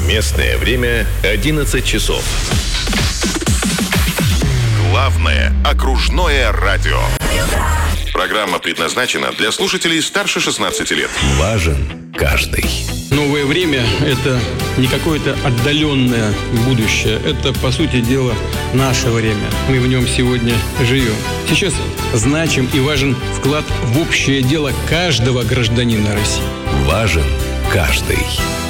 Местное время 11 часов. Главное окружное радио. Программа предназначена для слушателей старше 16 лет. Важен каждый. Новое время – это не какое-то отдаленное будущее. Это, по сути дела, наше время. Мы в нем сегодня живем. Сейчас значим и важен вклад в общее дело каждого гражданина России. Важен каждый.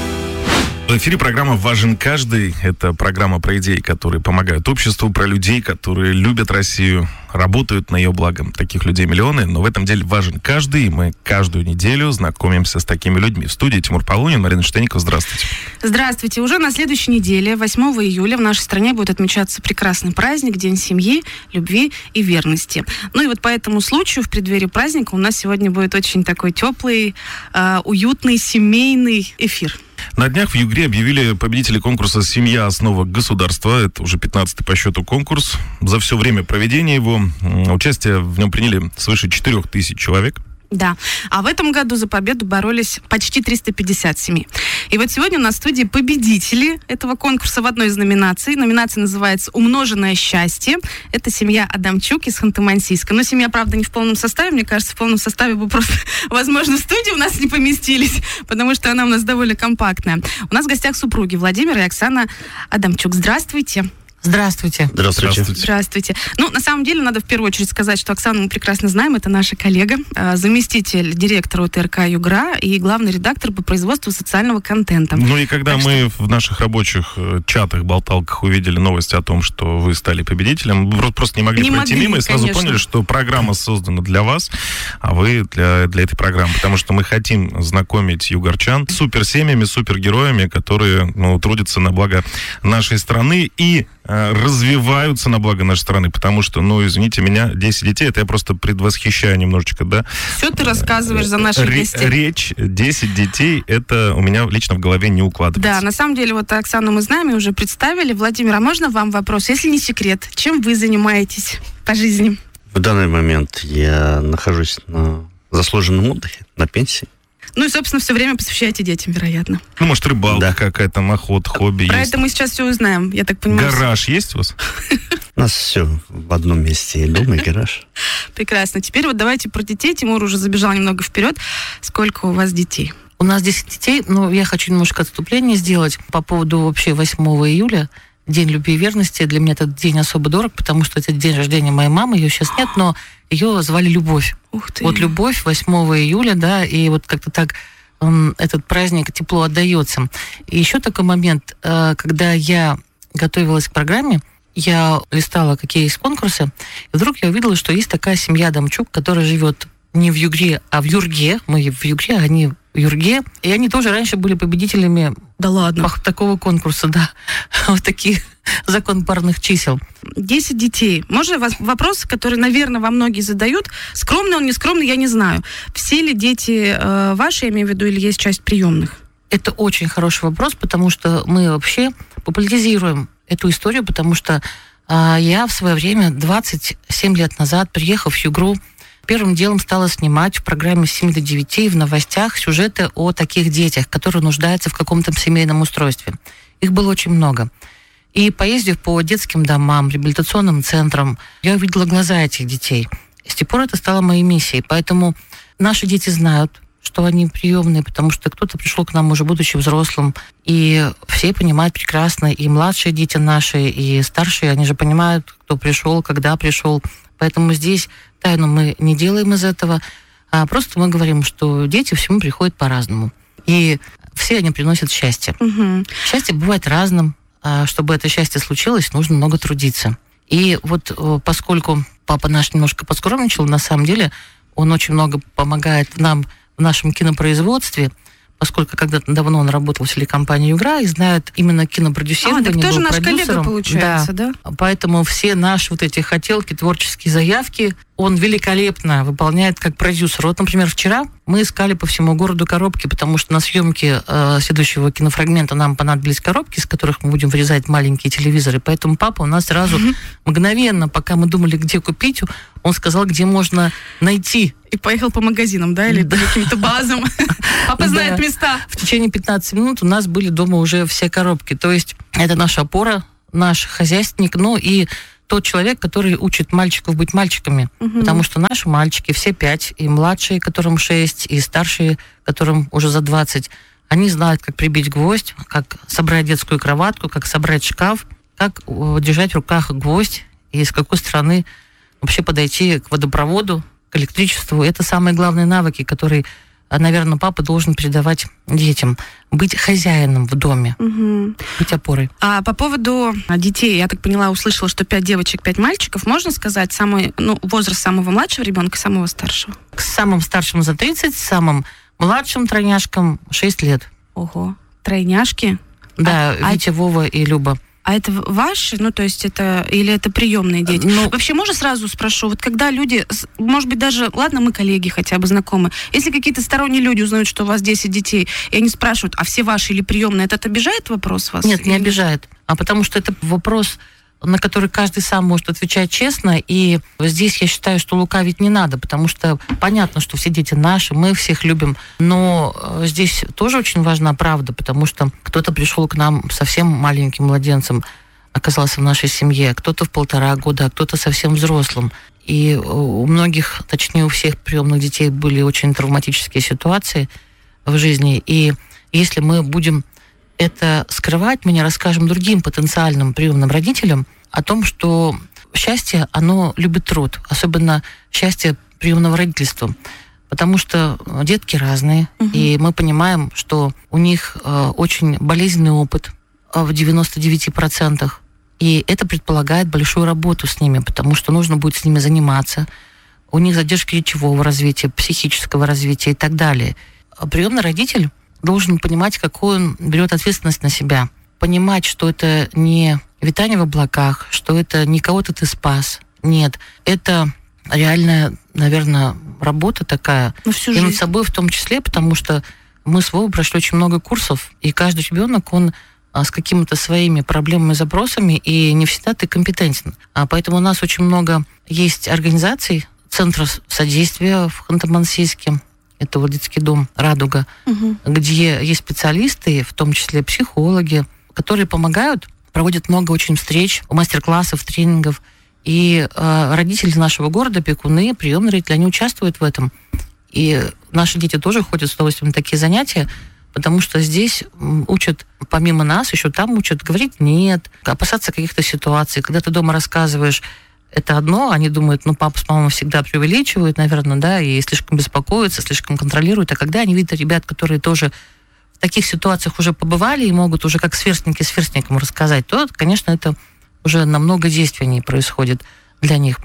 В эфире программа «Важен каждый». Это программа про идеи, которые помогают обществу, про людей, которые любят Россию, работают на ее благо. Таких людей миллионы, но в этом деле важен каждый. И мы каждую неделю знакомимся с такими людьми. В студии Тимур Полунин, Марина Штенникова. Здравствуйте. Здравствуйте. Уже на следующей неделе, 8 июля, в нашей стране будет отмечаться прекрасный праздник, День семьи, любви и верности. Ну и вот по этому случаю, в преддверии праздника, у нас сегодня будет очень такой теплый, уютный, семейный эфир. На днях в Югре объявили победителей конкурса «Семья. Основа государства». Это уже 15-й по счету конкурс. За все время проведения его участие в нем приняли свыше 4000 человек. Да. А в этом году за победу боролись почти 350 семей. И вот сегодня у нас в студии победители этого конкурса в одной из номинаций. Номинация называется «Умноженное счастье». Это семья Адамчук из Ханты-Мансийска. Но семья, правда, не в полном составе. Мне кажется, в полном составе бы просто, возможно, в студии у нас не поместились, потому что она у нас довольно компактная. У нас в гостях супруги Владимир и Оксана Адамчук. Здравствуйте. Здравствуйте. Здравствуйте. Здравствуйте. Ну, на самом деле, надо в первую очередь сказать, что Оксану мы прекрасно знаем. Это наша коллега, заместитель директора УТРК «Югра» и главный редактор по производству социального контента. Ну и когда мы в наших рабочих чатах, болталках увидели новости о том, что вы стали победителем, просто не могли пройти мимо и сразу конечно. поняли, что программа создана для вас, а вы для этой программы. Потому что мы хотим знакомить югорчан с суперсемьями, супергероями, которые трудятся на благо нашей страны и развиваются на благо нашей страны, потому что, извините меня, 10 детей, это я просто предвосхищаю немножечко, да? Все ты рассказываешь за наших гостей. Речь 10 детей, это у меня лично в голове не укладывается. Да, на самом деле, вот Оксану мы знаем и уже представили. Владимир, а можно вам вопрос? Если не секрет, чем вы занимаетесь по жизни? В данный момент я нахожусь на заслуженном отдыхе, на пенсии. Ну и, собственно, все время посвящаете детям, вероятно. Может, рыбалка какая-то, охота, хобби Про есть? это мы сейчас все узнаем, я так понимаю. Гараж есть у вас? У нас все в одном месте, и дом, и гараж. Прекрасно. Теперь вот давайте про детей. Тимур уже забежал немного вперед. Сколько у вас детей? У нас 10 детей, но я хочу немножко отступление сделать по поводу вообще 8 июля. День любви и верности. Для меня этот день особо дорог, потому что это день рождения моей мамы. Ее сейчас нет, но ее звали Любовь. Ух ты. Вот Любовь 8 июля, да, и вот как-то так этот праздник тепло отдается. И еще такой момент, когда я готовилась к программе, я листала, какие есть конкурсы, и вдруг я увидела, что есть такая семья Адамчук, которая живет не в Югре, а в Юрге. Мы в Югре, а они в Юрге. И они тоже раньше были победителями Да ладно. такого конкурса, да. Вот такие закон парных чисел. 10 детей. Можно вопрос, который, наверное, вам многие задают. Скромный он, не скромный, я не знаю. Все ли дети ваши, я имею в виду, или есть часть приемных? Это очень хороший вопрос, потому что мы вообще популяризируем эту историю, потому что я в свое время, 27 лет назад, приехав в Югру, первым делом стала снимать в программе «С 7 до 9» в новостях сюжеты о таких детях, которые нуждаются в каком-то семейном устройстве. Их было очень много. И поездив по детским домам, реабилитационным центрам, я увидела глаза этих детей. И с тех пор это стало моей миссией. Поэтому наши дети знают, что они приемные, потому что кто-то пришел к нам уже будучи взрослым, и все понимают прекрасно, и младшие дети наши, и старшие, они же понимают, кто пришел, когда пришел. Поэтому здесь тайну мы не делаем из этого, а просто мы говорим, что дети всему приходят по-разному. И все они приносят счастье. Угу. Счастье бывает разным. Чтобы это счастье случилось, нужно много трудиться. И вот поскольку папа наш немножко поскромничал, на самом деле он очень много помогает нам в нашем кинопроизводстве, поскольку когда-то давно он работал в телекомпании «Югра» и знает именно кинопродюсирование. Так тоже наш продюсером. коллега, получается, да? Поэтому все наши вот эти хотелки, творческие заявки он великолепно выполняет как продюсер. Вот, например, вчера мы искали по всему городу коробки, потому что на съемке следующего кинофрагмента нам понадобились коробки, из которых мы будем вырезать маленькие телевизоры. Поэтому папа у нас сразу мгновенно, пока мы думали, где купить, он сказал, где можно найти. И поехал по магазинам, да, или по каким-то базам. Папа знает места. В течение 15 минут у нас были дома уже все коробки. То есть это наша опора, наш хозяйственник, ну и тот человек, который учит мальчиков быть мальчиками. Потому что наши мальчики, все 5, и младшие, которым 6, и старшие, которым уже за 20, они знают, как прибить гвоздь, как собрать детскую кроватку, как собрать шкаф, как держать в руках гвоздь, и с какой стороны вообще подойти к водопроводу, к электричеству. Это самые главные навыки, которые, наверное, папа должен передавать детям. Быть хозяином в доме, быть опорой. А по поводу детей, я так поняла, услышала, что 5 девочек, 5 мальчиков. Можно сказать, возраст самого младшего ребенка, самого старшего? К самым старшим за 30, самым младшим тройняшкам 6 лет. Ого, тройняшки? Да, Витя, Вова и Люба. А это ваши, то есть это, или это приемные дети? Вообще, можно сразу спрошу, вот когда люди, может быть, даже, ладно, мы коллеги хотя бы знакомы, если какие-то сторонние люди узнают, что у вас 10 детей, и они спрашивают, а все ваши или приемные, это обижает вопрос вас? Нет, не обижает, потому что это вопрос, на который каждый сам может отвечать честно, и здесь я считаю, что лукавить не надо, потому что понятно, что все дети наши, мы всех любим, но здесь тоже очень важна правда, потому что кто-то пришел к нам совсем маленьким младенцем, оказался в нашей семье, кто-то в 1,5 года, а кто-то совсем взрослым. И у многих, точнее у всех приемных детей были очень травматические ситуации в жизни, и если мы будем это скрывать, мы не расскажем другим потенциальным приемным родителям о том, что счастье, оно любит труд, особенно счастье приемного родительства. Потому что детки разные, и мы понимаем, что у них очень болезненный опыт в 99%, и это предполагает большую работу с ними, потому что нужно будет с ними заниматься. У них задержки речевого развития, психического развития и так далее. Приемный родитель должен понимать, какую он берет ответственность на себя. Понимать, что это не витание в облаках, что это не кого-то ты спас. Нет, это реальная, наверное, работа такая. И над собой в том числе, потому что мы с Вовой прошли очень много курсов, и каждый ребенок, он с какими-то своими проблемами, запросами, и не всегда ты компетентен. Поэтому у нас очень много есть организаций, центров содействия в Ханты-Мансийске, это вот детский дом «Радуга», где есть специалисты, в том числе психологи, которые помогают, проводят много очень встреч, мастер-классов, тренингов. И родители нашего города, опекуны, приемные родители, они участвуют в этом. И наши дети тоже ходят с удовольствием на такие занятия, потому что здесь учат, помимо нас, еще там учат говорить «нет», опасаться каких-то ситуаций. Когда ты дома рассказываешь, это одно, они думают, папа с мамой всегда преувеличивают, наверное, да, и слишком беспокоятся, слишком контролируют. А когда они видят ребят, которые тоже в таких ситуациях уже побывали и могут уже как сверстники сверстникам рассказать, то, конечно, это уже намного действеннее происходит для них.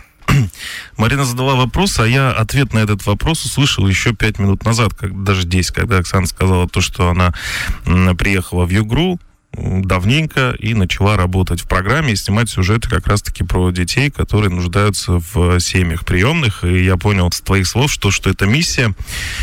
Марина задала вопрос, а я ответ на этот вопрос услышал еще 5 минут назад, даже здесь, когда Оксана сказала то, что она приехала в Югру давненько и начала работать в программе и снимать сюжеты как раз-таки про детей, которые нуждаются в семьях приемных. И я понял с твоих слов, что это миссия,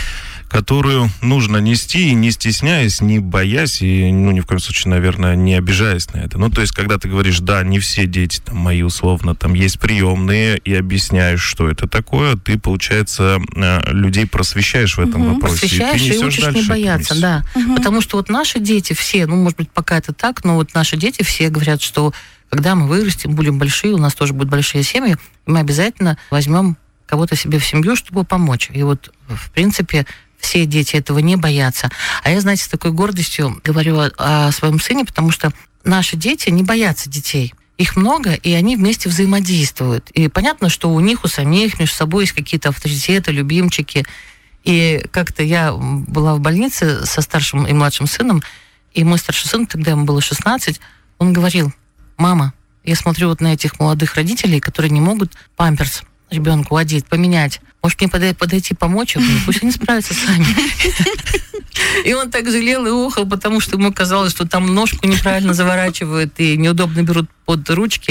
которую нужно нести, и не стесняясь, не боясь, и, ни в коем случае, наверное, не обижаясь на это. То есть, когда ты говоришь, да, не все дети, мои условно, есть приемные, и объясняешь, что это такое, ты, получается, людей просвещаешь в этом вопросе. Просвещаешь и учишь не бояться, да. Потому что наши дети все, может быть, пока это так, но наши дети все говорят, что когда мы вырастем, будем большие, у нас тоже будут большие семьи, мы обязательно возьмем кого-то себе в семью, чтобы помочь. И в принципе, все дети этого не боятся. А я, знаете, с такой гордостью говорю о своем сыне, потому что наши дети не боятся детей. Их много, и они вместе взаимодействуют. И понятно, что у них, у самих между собой есть какие-то авторитеты, любимчики. И как-то я была в больнице со старшим и младшим сыном, и мой старший сын, тогда ему было 16, он говорил: «Мама, я смотрю на этих молодых родителей, которые не могут памперс ребенку одеть, поменять. Может, мне подойти помочь? Пусть они справятся сами». И он так жалел и охал, потому что ему казалось, что там ножку неправильно заворачивают и неудобно берут под ручки.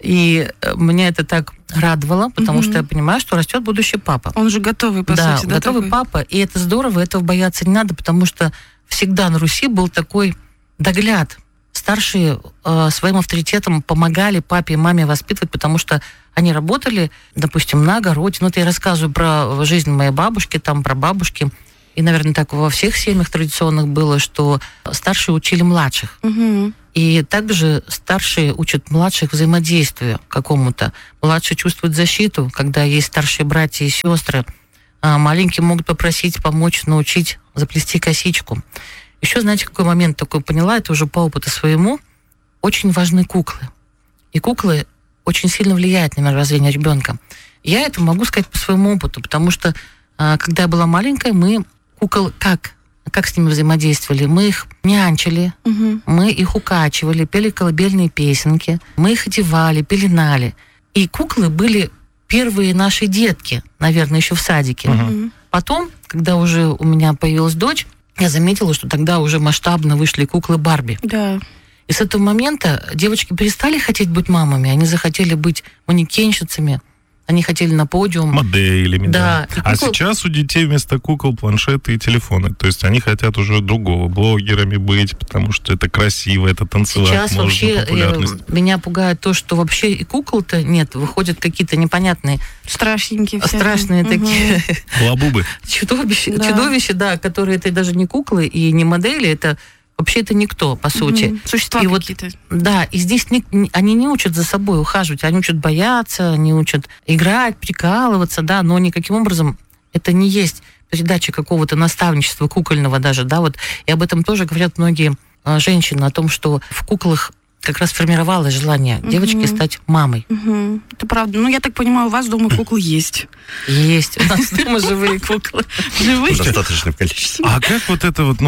И меня это так радовало, потому что я понимаю, что растет будущий папа. Он же готовый, по сути, да? Готовый такой? папа, и это здорово, этого бояться не надо, потому что всегда на Руси был такой догляд. Старшие своим авторитетом помогали папе и маме воспитывать, потому что они работали, допустим, на огороде. Ну, это я рассказываю про жизнь моей бабушки, там, про бабушки. И, наверное, так во всех семьях традиционных было, что старшие учили младших. Угу. И также старшие учат младших взаимодействию какому-то. Младшие чувствуют защиту, когда есть старшие братья и сестры. А маленькие могут попросить помочь, научить заплести косичку. Еще, знаете, какой момент такой поняла, это уже по опыту своему, очень важны куклы. И куклы очень сильно влияют на мировоззрение ребенка. Я это могу сказать по своему опыту, потому что, когда я была маленькая, мы кукол как с ними взаимодействовали? Мы их нянчили, мы их укачивали, пели колыбельные песенки, мы их одевали, пеленали. И куклы были первые наши детки, наверное, еще в садике. Потом, когда уже у меня появилась дочь, я заметила, что тогда уже масштабно вышли куклы Барби. Да. И с этого момента девочки перестали хотеть быть мамами, они захотели быть манекенщицами, они хотели на подиум. Моделями, да. А кукол... сейчас у детей вместо кукол планшеты и телефоны. То есть они хотят уже другого, блогерами быть, потому что это красиво, это танцевать сейчас можно, вообще популярность. Меня пугает то, что вообще и кукол-то нет, выходят какие-то непонятные, Страшненькие всякие. страшные такие Лабубы. чудовища, да, которые это даже не куклы и не модели, это вообще это никто, по сути. Существа и какие-то. Да, и здесь они не учат за собой ухаживать, они учат бояться, они учат играть, прикалываться, да, но никаким образом это не есть передача какого-то наставничества кукольного даже, да, вот. И об этом тоже говорят многие женщины, о том, что в куклах как раз формировалось желание девочки стать мамой. Это правда. Ну, я так понимаю, у вас дома куклы есть. Есть. У нас дома живые куклы. Живые? В достаточном количестве. А как вот это вот,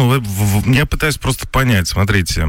я пытаюсь просто понять, смотрите,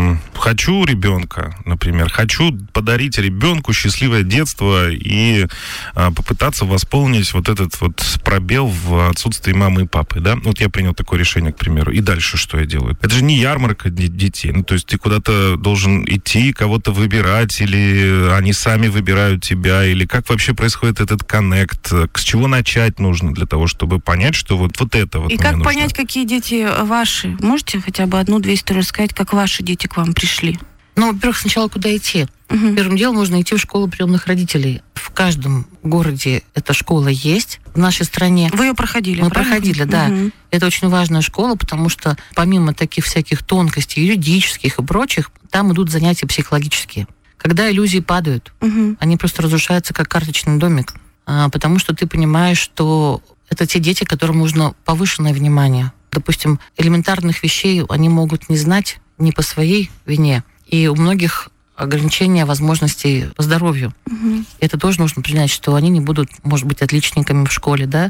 хочу ребенка, например, хочу подарить ребенку счастливое детство и попытаться восполнить вот этот вот пробел в отсутствии мамы и папы, да? Вот я принял такое решение, к примеру. И дальше что я делаю? Это же не ярмарка детей. Ну, то есть ты куда-то должен идти, кого-то выбирать, или они сами выбирают тебя, или как вообще происходит этот коннект? С чего начать нужно для того, чтобы понять, что вот это вот И мне как нужно? понять, какие дети ваши? Можете хотя бы одну-две истории рассказать, как ваши дети к вам пришли? Ну, во-первых, сначала куда идти? Первым делом нужно идти в школу приемных родителей. В каждом городе эта школа есть. В нашей стране... Вы ее проходили, Мы правильно? проходили, да. Это очень важная школа, потому что помимо таких всяких тонкостей, юридических и прочих, там идут занятия психологические. Когда иллюзии падают, они просто разрушаются, как карточный домик. Потому что ты понимаешь, что это те дети, которым нужно повышенное внимание. Допустим, элементарных вещей они могут не знать не по своей вине. И у многих ограничения возможностей по здоровью. Это тоже нужно принять, что они не будут, может быть, отличниками в школе, да,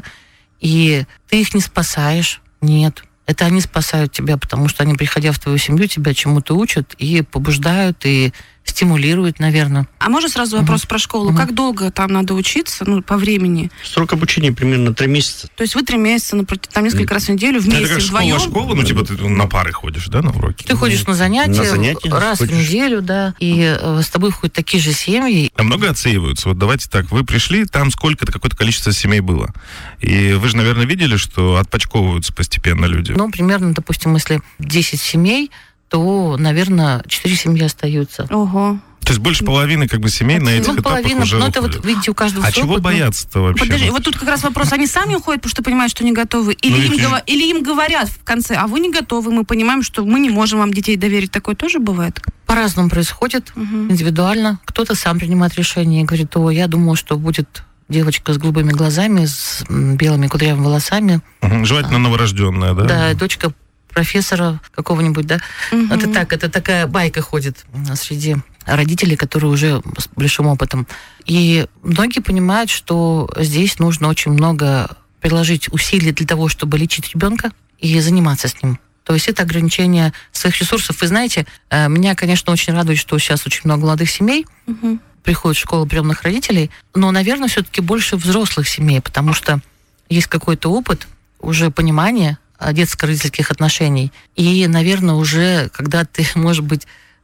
и ты их не спасаешь, нет. Это они спасают тебя, потому что они, приходя в твою семью, тебя чему-то учат и побуждают, и стимулируют, наверное. А можно сразу вопрос про школу? Как долго там надо учиться, по времени? Срок обучения примерно 3 месяца. То есть вы 3 месяца, там несколько раз в неделю, Это вместе, как вдвоем? школа, ну, типа ты на пары ходишь, да, на уроки? Ты ходишь на занятия, раз в ходишь. неделю, да, и с тобой ходят такие же семьи. А много отсеиваются? Вот давайте так, вы пришли, там сколько-то, какое-то количество семей было. И вы же, наверное, видели, что отпочковываются постепенно люди. Ну, примерно, допустим, если 10 семей, то, наверное, 4 семьи остаются. Ого. То есть больше половины как бы семей на этих этапах половина, уже но это уходят. вот, видите, у каждого А свой чего опыт, бояться-то вообще? Подожди, вот тут как раз вопрос, они сами уходят, потому что понимают, что не готовы, или им говорят в конце, а вы не готовы, мы понимаем, что мы не можем вам детей доверить. Такое тоже бывает? По-разному происходит, индивидуально. Кто-то сам принимает решение и говорит: я думал, что будет девочка с голубыми глазами, с белыми кудрявыми волосами. Желательно новорожденная, да? Да, дочка профессора какого-нибудь, да. Это такая байка ходит среди родителей, которые уже с большим опытом. И многие понимают, что здесь нужно очень много приложить усилий для того, чтобы лечить ребенка и заниматься с ним. То есть это ограничение своих ресурсов. Вы знаете, меня, конечно, очень радует, что сейчас очень много молодых семей приходят в школу приемных родителей, но, наверное, все-таки больше взрослых семей, потому что есть какой-то опыт, уже понимание детско-родительских отношений. И, наверное, уже, когда ты, может быть,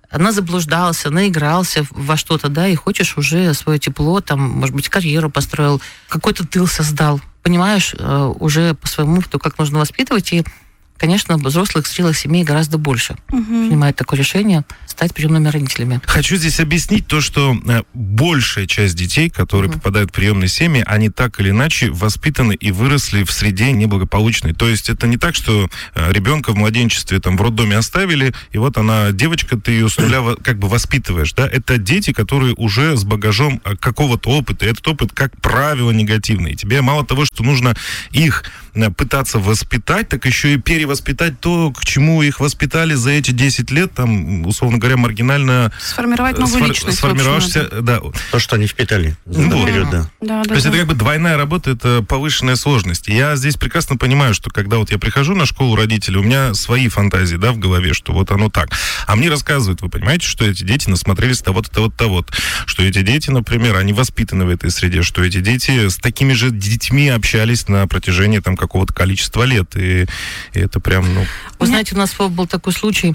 она заблуждался, наигрался во что-то, да, и хочешь уже свое тепло, там, может быть, карьеру построил, какой-то тыл создал. Понимаешь уже по своему опыту, как нужно воспитывать, и, конечно, взрослых зрелых семей гораздо больше принимают такое решение стать приемными родителями. Хочу здесь объяснить то, что большая часть детей, которые попадают в приемные семьи, они так или иначе воспитаны и выросли в среде неблагополучной. То есть это не так, что ребенка в младенчестве там в роддоме оставили, и вот она, девочка, ты ее с нуля как бы воспитываешь, да? Это дети, которые уже с багажом какого-то опыта, и этот опыт, как правило, негативный. И тебе мало того, что нужно их пытаться воспитать, так еще и перевоспитать то, к чему их воспитали за эти 10 лет, там, условно говоря, маргинально... Сформировать новую личность. Сформировавшься, да. То, что они впитали за этот период, да. То есть это как бы двойная работа, это повышенная сложность. Я здесь прекрасно понимаю, что когда вот я прихожу на школу родителей, у меня свои фантазии, да, в голове, что вот оно так. А мне рассказывают, вы понимаете, что эти дети насмотрелись того-то, того-то, того-то. Что эти дети, например, они воспитаны в этой среде, что эти дети с такими же детьми общались на протяжении там какого-то количества лет. И это прям, Вы знаете, у нас был такой случай,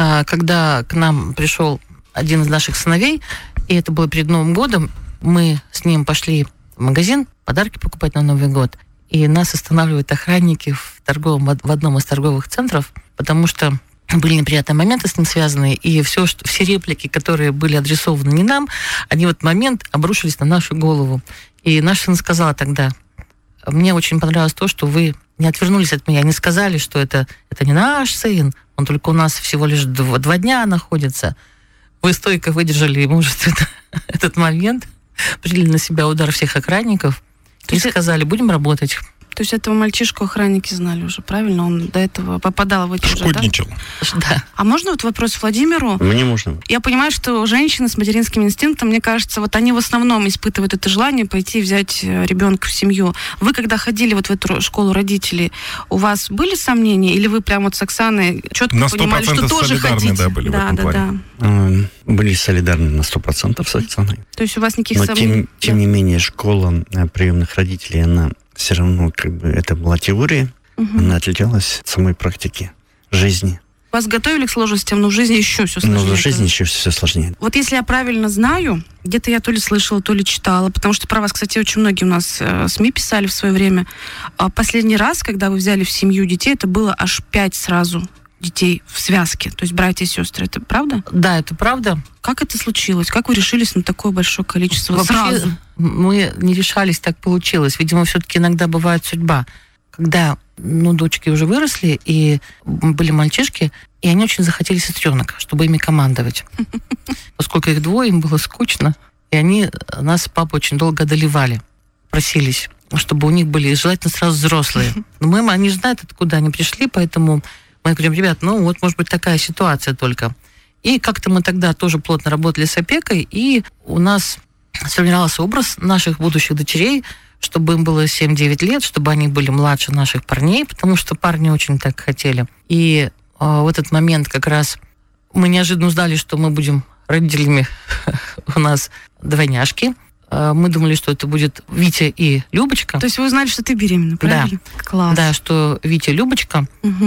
когда к нам пришел один из наших сыновей, и это было перед Новым годом, мы с ним пошли в магазин подарки покупать на Новый год, и нас останавливают охранники в одном из торговых центров, потому что были неприятные моменты с ним связаны, и все реплики, которые были адресованы не нам, они в этот момент обрушились на нашу голову. И наш сын сказал тогда: мне очень понравилось то, что вы не отвернулись от меня, не сказали, что это не наш сын, он только у нас всего лишь 2 дня находится. Вы стойко выдержали мужественно этот момент, приняли на себя удар всех охранников и сказали: будем работать. То есть этого мальчишку охранники знали уже, правильно? Он до этого попадал в эти же, шкодничал. Да. А можно вот вопрос Владимиру? Мне можно. Я понимаю, что женщины с материнским инстинктом, мне кажется, вот они в основном испытывают это желание пойти и взять ребенка в семью. Вы, когда ходили вот в эту школу родителей, у вас были сомнения? Или вы прямо вот с Оксаной четко понимали, что тоже хотите? Да, были в этом плане. Были солидарны на 100% с Оксаной. То есть у вас никаких Но сомнений? тем не менее, школа приемных родителей, она все равно, как бы, это была теория, она отличалась от самой практики жизни. Вас готовили к сложностям, но в жизни еще все сложнее. Но в жизни еще все сложнее. Вот если я правильно знаю, где-то я то ли слышала, то ли читала, потому что про вас, кстати, очень многие у нас СМИ писали в свое время. Последний раз, когда вы взяли в семью детей, это было аж 5 сразу детей в связке, то есть братья и сестры. Это правда? Да, это правда. Как это случилось? Как вы решились на такое большое количество Вообще, сразу? Мы не решались, так получилось. Видимо, все-таки иногда бывает судьба. Когда, дочки уже выросли, и были мальчишки, и они очень захотели сестренок, чтобы ими командовать. Поскольку их 2, им было скучно, и они нас с папой очень долго одолевали, просились, чтобы у них были желательно сразу взрослые. Но они же знают, откуда они пришли, поэтому мы говорим: ребят, может быть такая ситуация только. И как-то мы тогда тоже плотно работали с опекой, и у нас сформировался образ наших будущих дочерей, чтобы им было 7-9 лет, чтобы они были младше наших парней, потому что парни очень так хотели. И в этот момент как раз мы неожиданно узнали, что мы будем родителями у нас двойняшки. Мы думали, что это будет Витя и Любочка. То есть вы узнали, что ты беременна, правильно? Да. Класс. Да, что Витя и Любочка,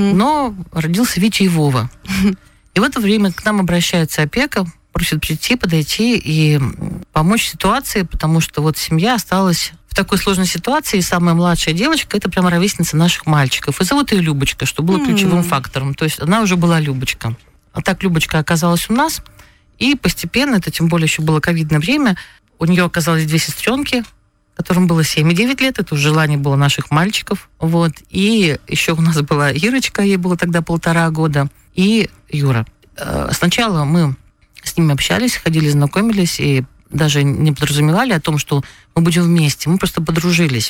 но родился Витя и Вова. И в это время к нам обращается опека, просит прийти, подойти и помочь ситуации, потому что вот семья осталась в такой сложной ситуации, и самая младшая девочка — это прямо ровесница наших мальчиков. И зовут ее Любочка, что было ключевым фактором. То есть она уже была Любочка. А так Любочка оказалась у нас, и постепенно, это тем более еще было ковидное время, у нее оказалось 2 сестренки, которым было 7 и 9 лет. Это уже желание было наших мальчиков. Вот. И еще у нас была Ирочка, ей было тогда 1,5 года, и Юра. Сначала мы с ними общались, ходили, знакомились, и даже не подразумевали о том, что мы будем вместе. Мы просто подружились.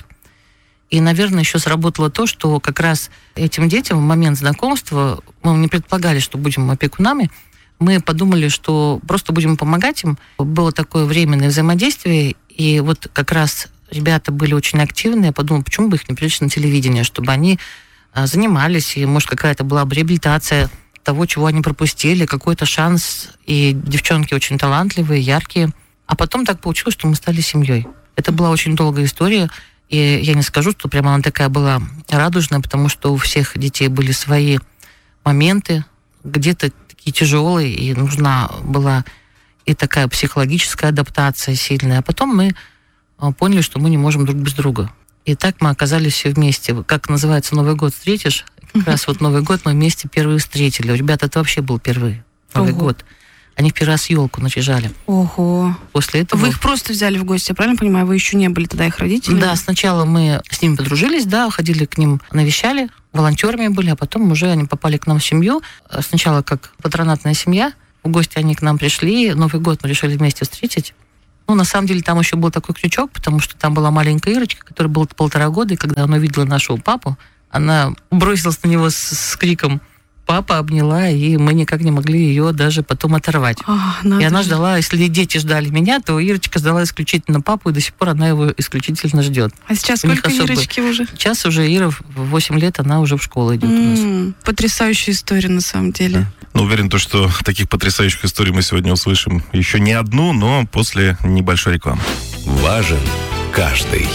И, наверное, еще сработало то, что как раз этим детям в момент знакомства мы не предполагали, что будем опекунами. Мы подумали, что просто будем помогать им. Было такое временное взаимодействие, и вот как раз ребята были очень активны. Я подумала, почему бы их не привлечь на телевидение, чтобы они занимались, и, может, какая-то была бы реабилитация того, чего они пропустили, какой-то шанс. И девчонки очень талантливые, яркие. А потом так получилось, что мы стали семьей. Это была очень долгая история, и я не скажу, что прямо она такая была радужная, потому что у всех детей были свои моменты. Где-то такие тяжелые, и нужна была и такая психологическая адаптация сильная. А потом мы поняли, что мы не можем друг без друга. И так мы оказались все вместе. Как называется, Новый год встретишь? Как раз вот Новый год мы вместе первые встретили. У ребят это вообще был первый Новый год. Они в первый раз елку наряжали. Ого. После этого... Вы их просто взяли в гости, я правильно понимаю? Вы еще не были тогда их родителями? Да, сначала мы с ними подружились, да, ходили к ним, навещали, волонтерами были, а потом уже они попали к нам в семью. Сначала как патронатная семья. В гости они к нам пришли, Новый год мы решили вместе встретить. Ну, на самом деле, там еще был такой крючок, потому что там была маленькая Ирочка, которой было 1,5 года, и когда она увидела нашего папу, она бросилась на него с криком «папа», обняла, и мы никак не могли ее даже потом оторвать. И она ждала, если дети ждали меня, то Ирочка ждала исключительно папу, и до сих пор она его исключительно ждет. А сейчас сколько Ирочки уже? Сейчас уже Ира в 8 лет, она уже в школу идет у нас. Потрясающая история, на самом деле. Ну, уверен, что таких потрясающих историй мы сегодня услышим еще не одну, но после небольшой рекламы. Важен каждый.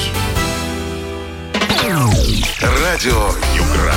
Радио Югра.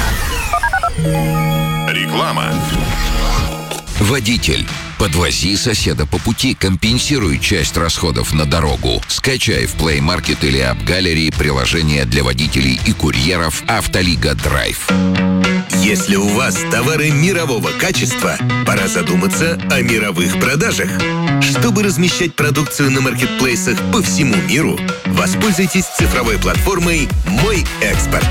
Реклама. Водитель. Подвози соседа по пути, компенсируй часть расходов на дорогу. Скачай в Play Market или App Gallery приложение для водителей и курьеров «Автолига Драйв». Если у вас товары мирового качества, пора задуматься о мировых продажах. Чтобы размещать продукцию на маркетплейсах по всему миру, воспользуйтесь цифровой платформой «Мой экспорт».